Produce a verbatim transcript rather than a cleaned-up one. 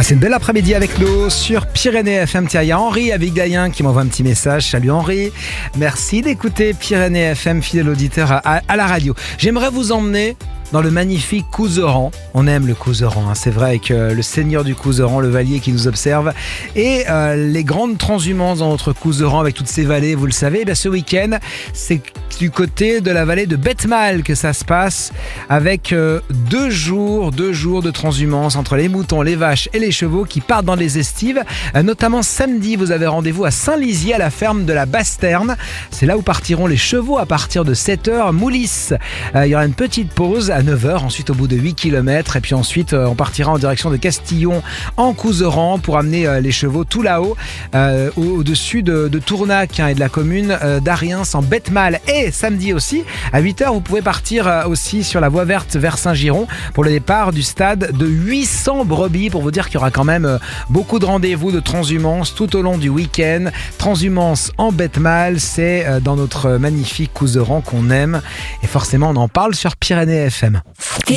Passez une belle après-midi avec nous sur Pyrénées F M. Tiens, il y a Henri à Vigayen qui m'envoie un petit message. Salut Henri, merci d'écouter Pyrénées F M, fidèle auditeur à, à, à la radio. J'aimerais vous emmener dans le magnifique Couserans. On aime le Couserans, hein. C'est vrai, avec euh, le seigneur du Couserans, le Vallier qui nous observe. Et euh, les grandes transhumances dans notre Couserans avec toutes ces vallées, vous le savez. Eh bien, ce week-end, c'est du côté de la vallée de Betmal que ça se passe, avec euh, deux jours, deux jours de transhumance entre les moutons, les vaches et les chevaux qui partent dans les estives. Euh, notamment samedi, vous avez rendez-vous à Saint-Lizier, à la ferme de la Basterne. C'est là où partiront les chevaux à partir de sept heures. Moulis, euh, il y aura une petite pause à neuf heures, ensuite au bout de huit kilomètres, et puis ensuite euh, on partira en direction de Castillon en Couserans pour amener euh, les chevaux tout là-haut, euh, au-dessus de, de Tournac, hein, et de la commune euh, d'Ariens en Betmal. Et samedi aussi, à huit heures, vous pouvez partir euh, aussi sur la voie verte vers Saint-Giron pour le départ du stade de huit cents brebis, pour vous dire qu'il y aura quand même euh, beaucoup de rendez-vous de transhumance tout au long du week-end. Transhumance en Betmal, c'est euh, dans notre magnifique Couserans qu'on aime, et forcément on en parle sur Pyrénées F M.